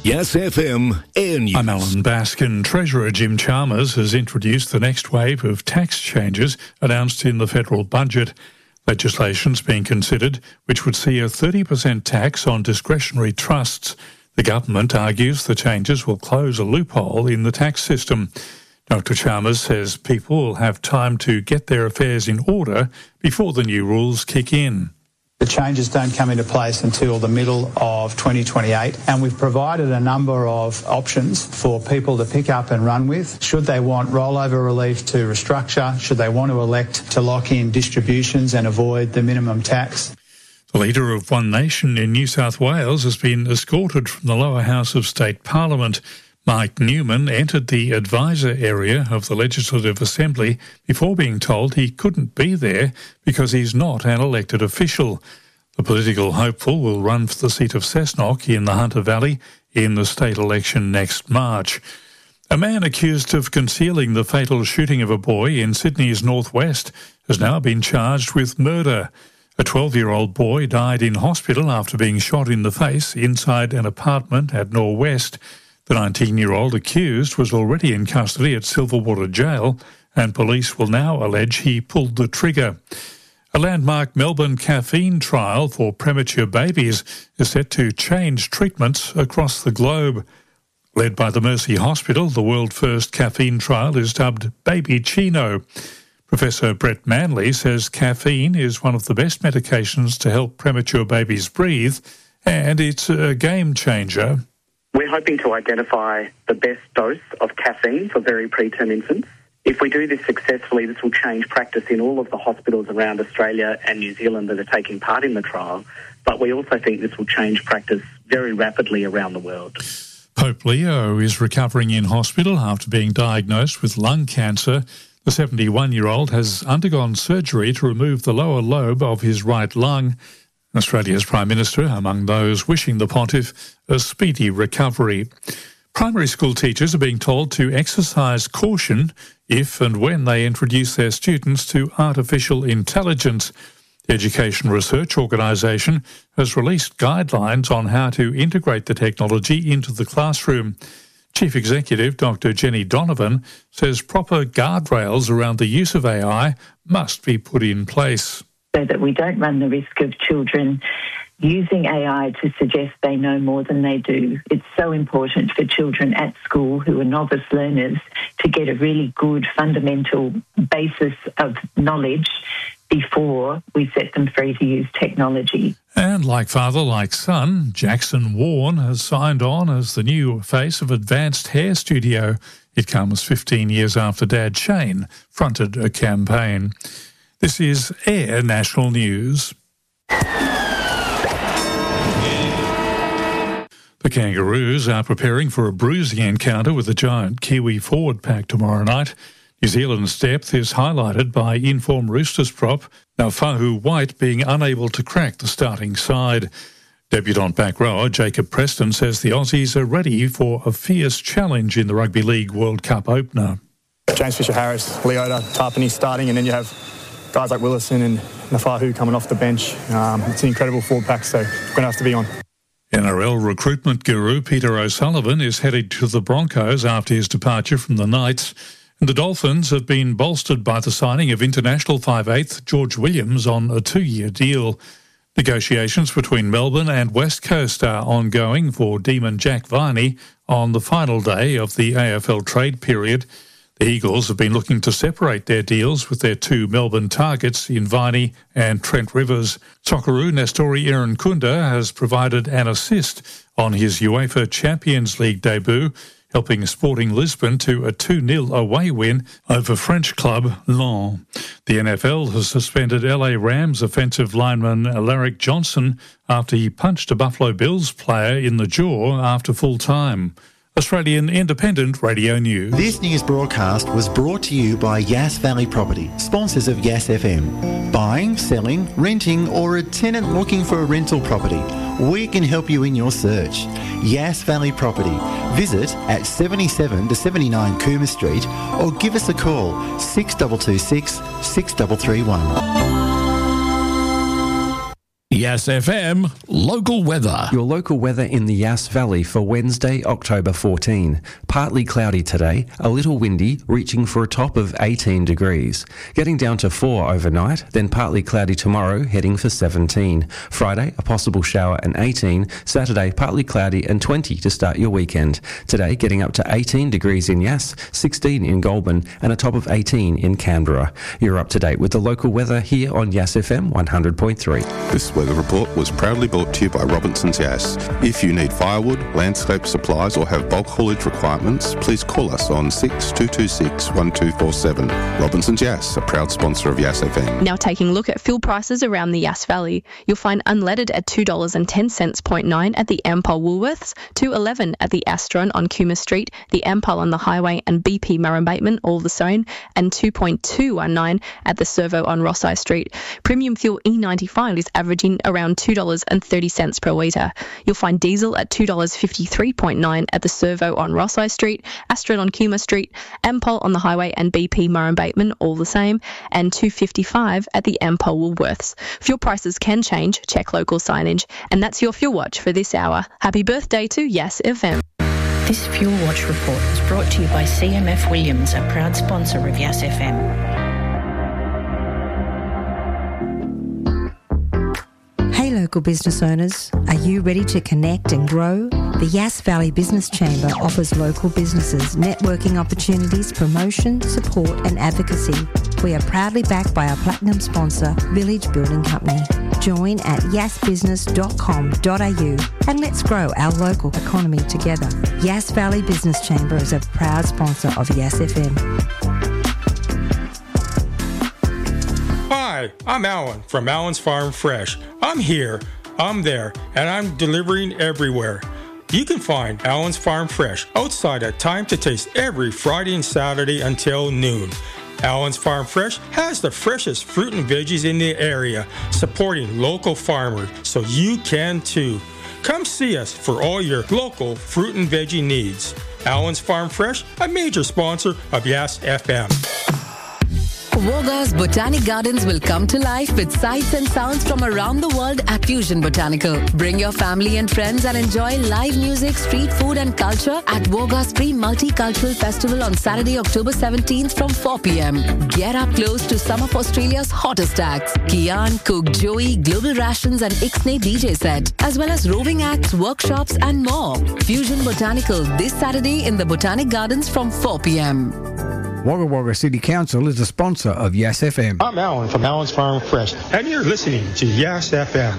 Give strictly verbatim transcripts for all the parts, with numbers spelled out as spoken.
Yes F M Air News. I'm Alan Baskin. Treasurer Jim Chalmers has introduced the next wave of tax changes announced in the federal budget. Legislation's being considered, which would see a thirty percent tax on discretionary trusts. The government argues the changes will close a loophole in the tax system. Doctor Chalmers says people will have time to get their affairs in order before the new rules kick in. The changes don't come into place until the middle of twenty twenty-eight, and we've provided a number of options for people to pick up and run with. Should they want rollover relief to restructure, should they want to elect to lock in distributions and avoid the minimum tax. The leader of One Nation in New South Wales has been escorted from the lower house of state parliament. Mike Newman entered the advisor area of the Legislative Assembly before being told he couldn't be there because he's not an elected official. The political hopeful will run for the seat of Cessnock in the Hunter Valley in the state election next March. A man accused of concealing the fatal shooting of a boy in Sydney's northwest has now been charged with murder. A twelve-year-old boy died in hospital after being shot in the face inside an apartment at Norwest. The nineteen-year-old accused was already in custody at Silverwater Jail, and police will now allege he pulled the trigger. A landmark Melbourne caffeine trial for premature babies is set to change treatments across the globe. Led by the Mercy Hospital, the world-first caffeine trial is dubbed Baby Chino. Professor Brett Manley says caffeine is one of the best medications to help premature babies breathe, and it's a game-changer. We're hoping to identify the best dose of caffeine for very preterm infants. If we do this successfully, this will change practice in all of the hospitals around Australia and New Zealand that are taking part in the trial. But we also think this will change practice very rapidly around the world. Pope Leo is recovering in hospital after being diagnosed with lung cancer. The seventy-one-year-old has undergone surgery to remove the lower lobe of his right lung. Australia's Prime Minister among those wishing the Pontiff a speedy recovery. Primary school teachers are being told to exercise caution if and when they introduce their students to artificial intelligence. The Education Research Organisation has released guidelines on how to integrate the technology into the classroom. Chief Executive Doctor Jenny Donovan says proper guardrails around the use of A I must be put in place, so that we don't run the risk of children using A I to suggest they know more than they do. It's so important for children at school who are novice learners to get a really good fundamental basis of knowledge before we set them free to use technology. And like father, like son, Jackson Warne has signed on as the new face of Advanced Hair Studio. It comes fifteen years after Dad Shane fronted a campaign. This is Air National News. The Kangaroos are preparing for a bruising encounter with the giant Kiwi forward pack tomorrow night. New Zealand's depth is highlighted by in-form Roosters prop Naufahu White being unable to crack the starting side. Debutant back rower Jacob Preston says the Aussies are ready for a fierce challenge in the Rugby League World Cup opener. James Fisher-Harris, Leota, Tarpany starting, and then you have guys like Willison and Naufahu coming off the bench. Um, it's an incredible forward pack, so we're going to have to be on. N R L recruitment guru Peter O'Sullivan is headed to the Broncos after his departure from the Knights. And the Dolphins have been bolstered by the signing of international five eighth George Williams on a two-year deal. Negotiations between Melbourne and West Coast are ongoing for Demon Jack Viney on the final day of the A F L trade period. The Eagles have been looking to separate their deals with their two Melbourne targets in Viney and Trent Rivers. Socceroo Nestori Irankunda has provided an assist on his UEFA Champions League debut, helping Sporting Lisbon to a two nil away win over French club Lens. The N F L has suspended L A Rams offensive lineman Alaric Johnson after he punched a Buffalo Bills player in the jaw after full time. Australian Independent Radio News. This news broadcast was brought to you by Yass Valley Property, sponsors of Yass F M. Buying, selling, renting, or a tenant looking for a rental property, we can help you in your search. Yass Valley Property. Visit at seventy-seven to seventy-nine Coomer Street or give us a call six two two six, six three three one. Yass F M local weather. Your local weather in the Yass Valley for Wednesday, October fourteenth. Partly cloudy today, a little windy, reaching for a top of eighteen degrees. Getting down to four overnight, then partly cloudy tomorrow, heading for seventeen. Friday, a possible shower and eighteen. Saturday, partly cloudy and twenty to start your weekend. Today, getting up to eighteen degrees in Yass, sixteen in Goulburn, and a top of eighteen in Canberra. You're up to date with the local weather here on Yass F M one hundred point three. This weather report was proudly brought to you by Robinson's Yass. If you need firewood, landscape supplies or have bulk haulage requirements, please call us on six two two six one two four seven. Robinson's Yass, a proud sponsor of Yass F M. Now taking a look at fuel prices around the Yass Valley. You'll find unleaded at two dollars and ten cents point nine at the Ampol Woolworths, two dollars and eleven cents at the Astron on Kuma Street, the Ampol on the Highway and B P Murrumbateman all the same, and two point two one nine at the Servo on Rossai Street. Premium fuel E ninety-five is averaging around two dollars and thirty cents per litre. You'll find diesel at two dollars and fifty-three cents point nine at the Servo on Rossai Street, Astron on Kuma Street, Ampol on the Highway and B P Murrumbateman all the same, and two dollars and fifty-five cents at the Ampol Woolworths. Fuel prices can change, check local signage. And that's your Fuel Watch for this hour. Happy birthday to Yass F M. This Fuel Watch report was brought to you by C M F Williams, a proud sponsor of Yass F M. Hey local business owners, are you ready to connect and grow? The Yass Valley Business Chamber offers local businesses networking opportunities, promotion, support and advocacy. We are proudly backed by our platinum sponsor, Village Building Company. Join at yass business dot com dot a u and let's grow our local economy together. Yass Valley Business Chamber is a proud sponsor of Yass F M. Hi, I'm Alan from Alan's Farm Fresh. I'm here, I'm there, and I'm delivering everywhere. You can find Alan's Farm Fresh outside at Time to Taste every Friday and Saturday until noon. Alan's Farm Fresh has the freshest fruit and veggies in the area, supporting local farmers, so you can too. Come see us for all your local fruit and veggie needs. Alan's Farm Fresh, a major sponsor of Yass F M. Wagga's Botanic Gardens will come to life with sights and sounds from around the world at Fusion Botanical. Bring your family and friends and enjoy live music, street food and culture at Wagga's Free Multicultural Festival on Saturday, October seventeenth from four p.m. Get up close to some of Australia's hottest acts. Kian, Cook, Joey, Global Rations and Ixnay D J set, as well as roving acts, workshops and more. Fusion Botanical this Saturday in the Botanic Gardens from four p.m. Wagga Wagga City Council is a sponsor of Yass F M. I'm Alan from Alan's Farm Fresh, and you're listening to Yass F M.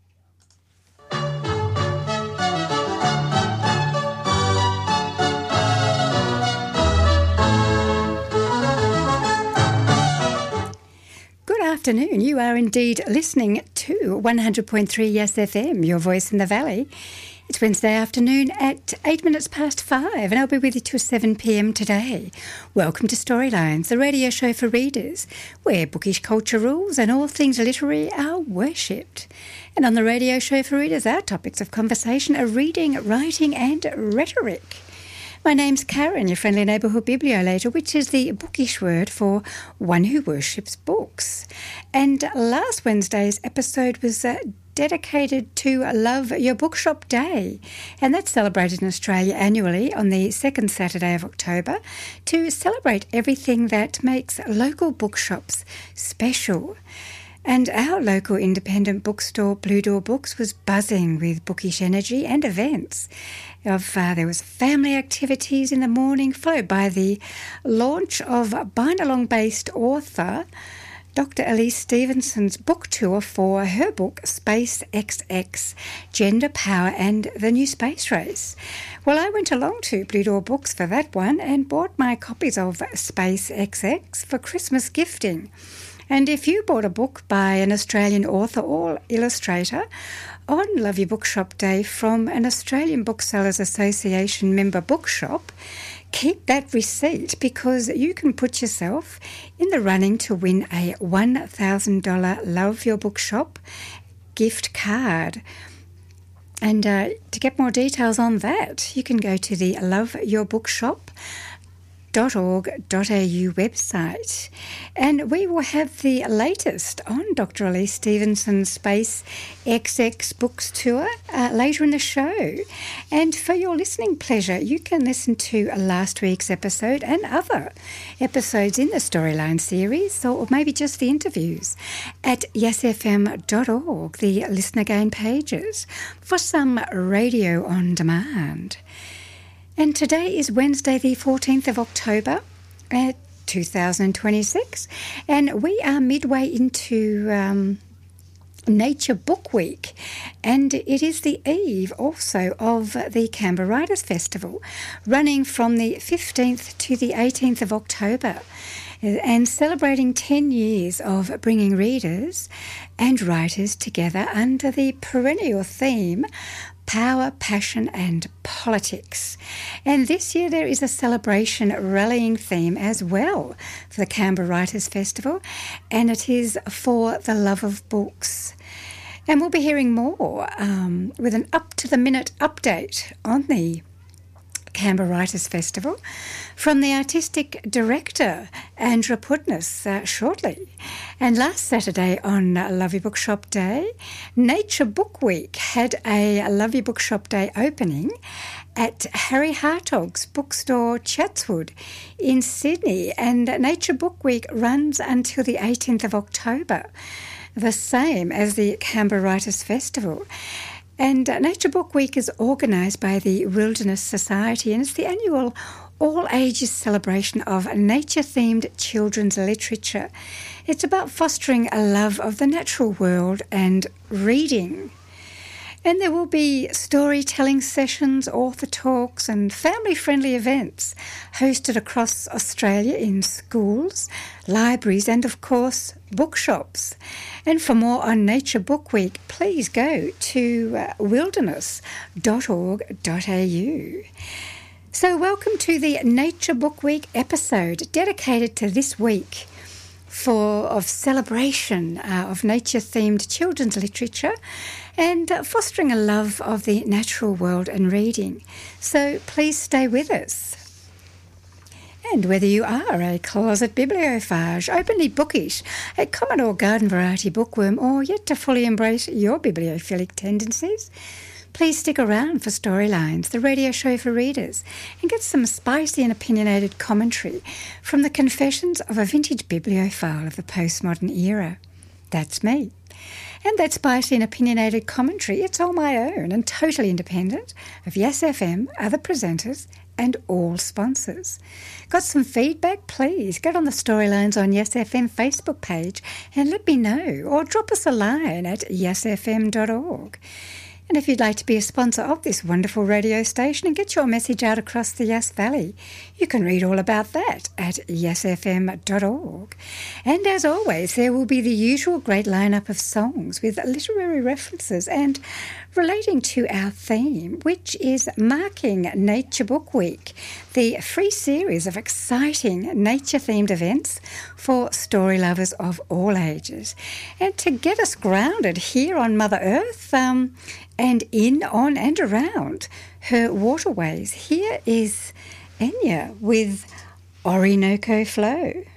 Good afternoon. You are indeed listening to one hundred point three Yass F M, your voice in the valley. It's Wednesday afternoon at eight minutes past five, and I'll be with you till seven p.m. today. Welcome to Storylines, the radio show for readers, where bookish culture rules and all things literary are worshipped. And on the radio show for readers, our topics of conversation are reading, writing and rhetoric. My name's Karen, your friendly neighbourhood bibliolator, which is the bookish word for one who worships books. And last Wednesday's episode was uh, dedicated to Love Your Bookshop Day, and that's celebrated in Australia annually on the second Saturday of October to celebrate everything that makes local bookshops special. And our local independent bookstore, Blue Door Books, was buzzing with bookish energy and events. Of, uh, there was family activities in the morning, followed by the launch of Bindalong-based author Doctor Elise Stevenson's book tour for her book Space X X, Gender, Power and the New Space Race. Well, I went along to Blue Door Books for that one and bought my copies of Space X X for Christmas gifting. And if you bought a book by an Australian author or illustrator on Love Your Bookshop Day from an Australian Booksellers Association member bookshop, keep that receipt because you can put yourself in the running to win a one thousand dollars Love Your Bookshop gift card. And uh, to get more details on that, you can go to the love your bookshop dot org dot a u website. And we will have the latest on Doctor Elise Stevenson's Space X X Books Tour uh, later in the show. And for your listening pleasure, you can listen to last week's episode and other episodes in the Storyline series, or maybe just the interviews, at yes f m dot org, the Listen Again pages, for some radio on demand. And today is Wednesday the fourteenth of October, uh, two thousand twenty-six, and we are midway into um, Nature Book Week, and it is the eve also of the Canberra Writers Festival, running from the fifteenth to the eighteenth of October, and celebrating ten years of bringing readers and writers together under the perennial theme Power, Passion and Politics. And this year there is a celebration rallying theme as well for the Canberra Writers Festival, and it is for the love of books. And we'll be hearing more um, with an up-to-the-minute update on the Canberra Writers Festival from the Artistic Director, Andra Putness, uh, shortly. And last Saturday on uh, Love Your Bookshop Day, Nature Book Week had a Love Your Bookshop Day opening at Harry Hartog's bookstore Chatswood in Sydney, and Nature Book Week runs until the eighteenth of October, the same as the Canberra Writers Festival. And uh, Nature Book Week is organised by the Wilderness Society, and it's the annual all-ages celebration of nature-themed children's literature. It's about fostering a love of the natural world and reading. And there will be storytelling sessions, author talks and family-friendly events hosted across Australia in schools, libraries and, of course, bookshops. And for more on Nature Book Week, please go to uh, wilderness dot org dot a u. So welcome to the Nature Book Week episode dedicated to this week for of celebration uh, of nature-themed children's literature and uh, fostering a love of the natural world and reading. So please stay with us. And whether you are a closet bibliophage, openly bookish, a Commodore garden variety bookworm, or yet to fully embrace your bibliophilic tendencies, please stick around for Storylines, the radio show for readers, and get some spicy and opinionated commentary from the confessions of a vintage bibliophile of the postmodern era. That's me. And that spicy and opinionated commentary, it's all my own and totally independent of Yes F M, other presenters, and all sponsors. Got some feedback? Please get on the Storylines on Yes F M Facebook page and let me know, or drop us a line at yes f m dot org. And if you'd like to be a sponsor of this wonderful radio station and get your message out across the Yass Valley, you can read all about that at yes f m dot org. And as always, there will be the usual great lineup of songs with literary references and relating to our theme, which is marking Nature Book Week, the free series of exciting nature-themed events for story lovers of all ages. And to get us grounded here on Mother Earth, um, and in, on and around her waterways, here is Enya with Orinoco Flow.